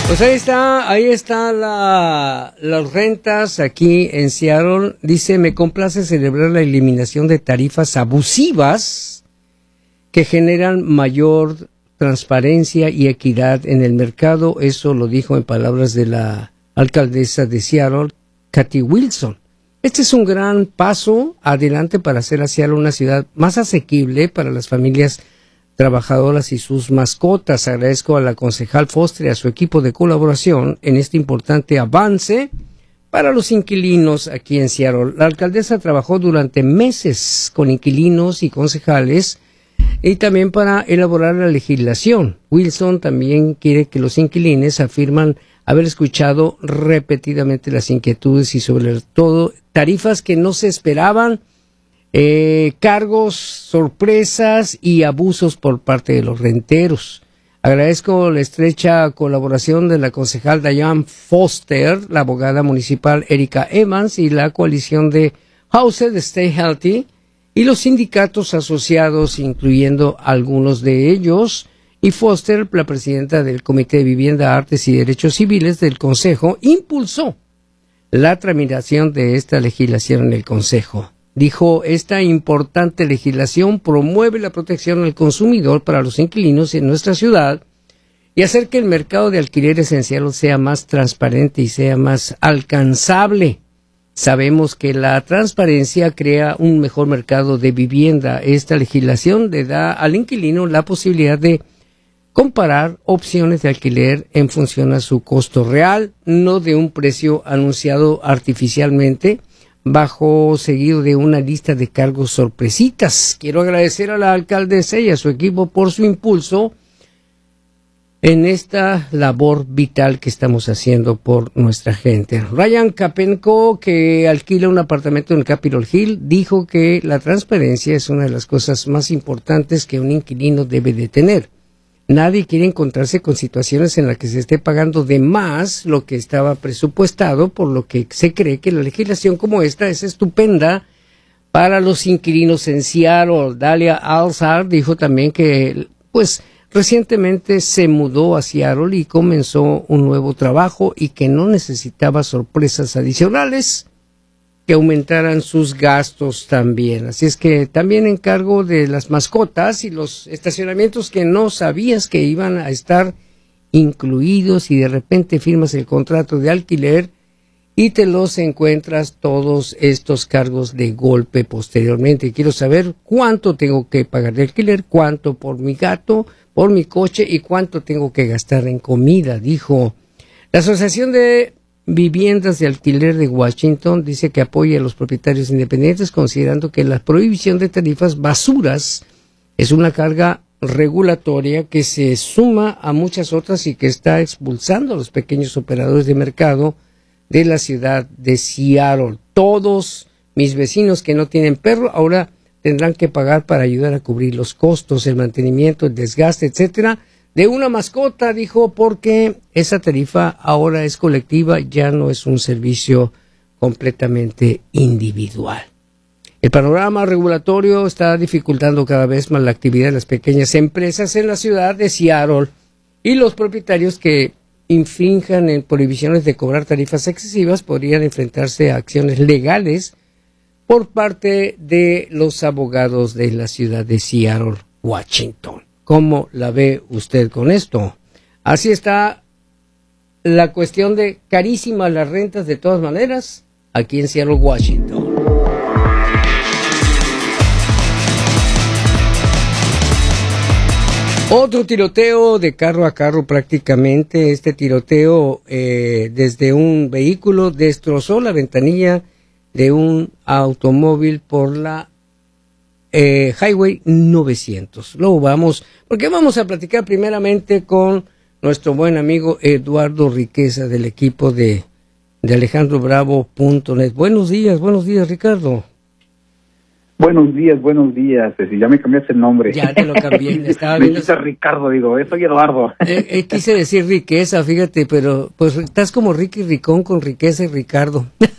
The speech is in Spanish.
Pues ahí está las rentas aquí en Seattle. Dice, me complace celebrar la eliminación de tarifas abusivas que generan mayor transparencia y equidad en el mercado. Eso lo dijo en palabras de la alcaldesa de Seattle, Kathy Wilson. Este es un gran paso adelante para hacer a Seattle una ciudad más asequible para las familias trabajadoras y sus mascotas. Agradezco a la concejal Foster y a su equipo de colaboración en este importante avance para los inquilinos aquí en Seattle. La alcaldesa trabajó durante meses con inquilinos y concejales y también para elaborar la legislación. Wilson también quiere que los inquilines afirman haber escuchado repetidamente las inquietudes y sobre todo tarifas que no se esperaban, cargos, sorpresas y abusos por parte de los renteros. Agradezco la estrecha colaboración de la concejal Diane Foster, la abogada municipal Erika Evans y la coalición de Housed Stay Healthy y los sindicatos asociados, incluyendo algunos de ellos. Y Foster, la presidenta del Comité de Vivienda, Artes y Derechos Civiles del Consejo, impulsó la tramitación de esta legislación en el Consejo. Dijo, esta importante legislación promueve la protección al consumidor para los inquilinos en nuestra ciudad y hacer que el mercado de alquileres en Seattle sea más transparente y sea más alcanzable. Sabemos que la transparencia crea un mejor mercado de vivienda. Esta legislación le da al inquilino la posibilidad de comparar opciones de alquiler en función a su costo real, no de un precio anunciado artificialmente, bajo seguido de una lista de cargos sorpresitas. Quiero agradecer a la alcaldesa y a su equipo por su impulso en esta labor vital que estamos haciendo por nuestra gente. Ryan Kapenko, que alquila un apartamento en Capitol Hill, dijo que la transparencia es una de las cosas más importantes que un inquilino debe de tener. Nadie quiere encontrarse con situaciones en las que se esté pagando de más lo que estaba presupuestado, por lo que se cree que la legislación como esta es estupenda para los inquilinos en Seattle. Dalia Alzar dijo también que, recientemente se mudó a Seattle y comenzó un nuevo trabajo y que no necesitaba sorpresas adicionales que aumentaran sus gastos también. Así es que también encargo de las mascotas y los estacionamientos que no sabías que iban a estar incluidos y de repente firmas el contrato de alquiler y te los encuentras todos estos cargos de golpe posteriormente. Quiero saber cuánto tengo que pagar de alquiler, cuánto por mi gato, por mi coche y cuánto tengo que gastar en comida, dijo. La Asociación de Viviendas de Alquiler de Washington dice que apoya a los propietarios independientes considerando que la prohibición de tarifas basuras es una carga regulatoria que se suma a muchas otras y que está expulsando a los pequeños operadores de mercado de la ciudad de Seattle. Todos mis vecinos que no tienen perro ahora tendrán que pagar para ayudar a cubrir los costos, el mantenimiento, el desgaste, etcétera, de una mascota, dijo, porque esa tarifa ahora es colectiva, ya no es un servicio completamente individual. El panorama regulatorio está dificultando cada vez más la actividad de las pequeñas empresas en la ciudad de Seattle y los propietarios que infrinjan en prohibiciones de cobrar tarifas excesivas podrían enfrentarse a acciones legales por parte de los abogados de la ciudad de Seattle, Washington. ¿Cómo la ve usted con esto? Así está la cuestión de carísimas las rentas de todas maneras aquí en Seattle, Washington. Otro tiroteo de carro a carro prácticamente. Este tiroteo desde un vehículo destrozó la ventanilla de un automóvil por la Highway 900. Luego porque vamos a platicar primeramente con nuestro buen amigo Eduardo Riqueza del equipo de AlejandroBravo.net. Buenos días, Ricardo. Buenos días, ya me cambiaste el nombre. Ya te lo cambié, estaba viendo. Me dijiste Ricardo, soy Eduardo. Quise decir Riqueza, fíjate, pero pues estás como Ricky Ricón con Riqueza y Ricardo.